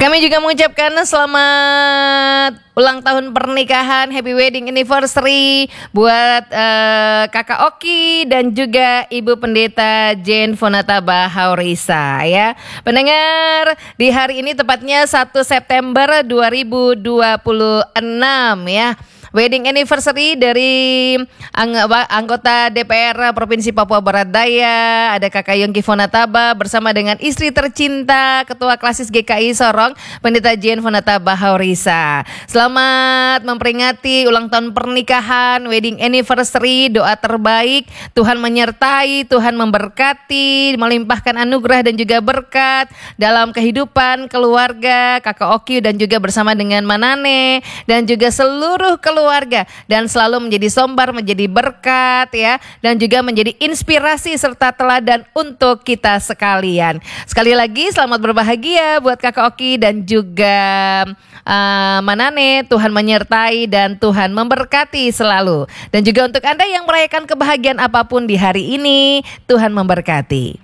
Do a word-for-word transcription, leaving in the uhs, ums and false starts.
Kami juga mengucapkan selamat ulang tahun pernikahan, happy wedding anniversary buat uh, Kakak Oki dan juga Ibu Pendeta Jane Fonata Bahaurisa ya. Pendengar, di hari ini tepatnya satu September dua ribu dua puluh enam ya. Wedding anniversary dari ang- anggota D P R Provinsi Papua Barat Daya, ada Kakak Yongki Fonataba bersama dengan istri tercinta Ketua Klasis G K I Sorong, Pendeta Jane Fonata Bahaurisa. Selamat memperingati ulang tahun pernikahan, wedding anniversary, doa terbaik, Tuhan menyertai, Tuhan memberkati, melimpahkan anugerah dan juga berkat dalam kehidupan keluarga Kakak Oki dan juga bersama dengan Manane dan juga seluruh keluarga keluarga dan selalu menjadi sombar, menjadi berkat ya, dan juga menjadi inspirasi serta teladan untuk kita sekalian. Sekali lagi selamat berbahagia buat Kakak Oki dan juga uh, Manane. Tuhan menyertai dan Tuhan memberkati selalu. Dan juga untuk Anda yang merayakan kebahagiaan apapun di hari ini, Tuhan memberkati.